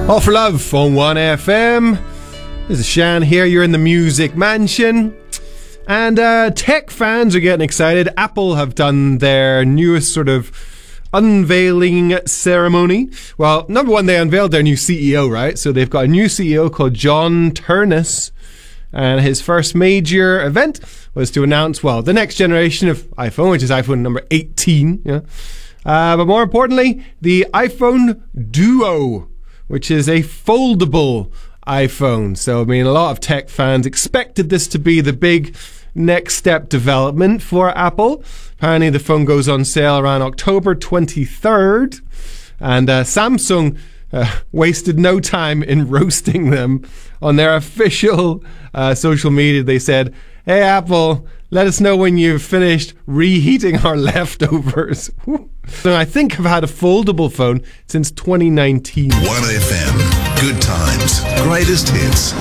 All for Love on 1FM. This is Shan here. You're in the Music Mansion. And tech fans are getting excited. Apple have done their newest sort of unveiling ceremony. Well, number one, they unveiled their new CEO, right? So they've got a new CEO called John Ternus. And his first major event was to announce, well, the next generation of iPhone, which is iPhone number 18. Yeah. But more importantly, the iPhone Duo, which is a foldable iPhone. So, I mean, a lot of tech fans expected this to be the big next step development for Apple. Apparently, the phone goes on sale around October 23rd. And Samsung wasted no time in roasting them on their official social media. They said, "Hey, Apple, let us know when you've finished reheating our leftovers." So I think I've had a foldable phone since 2019. 1FM. Good times. Greatest hits.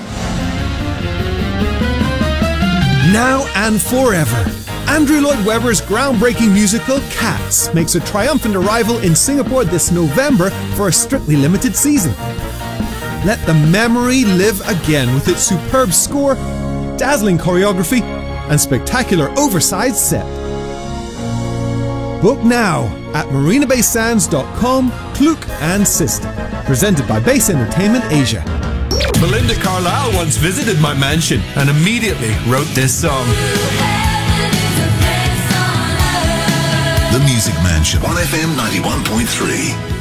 Now and forever. Andrew Lloyd Webber's groundbreaking musical Cats makes a triumphant arrival in Singapore this November for a strictly limited season. Let the memory live again with its superb score, dazzling choreography, and spectacular oversized set. Book now at marinabaysands.com, Klook and Sister. Presented by Base Entertainment Asia. Belinda Carlisle once visited my mansion and immediately wrote this song. The Music Mansion. 1FM 91.3.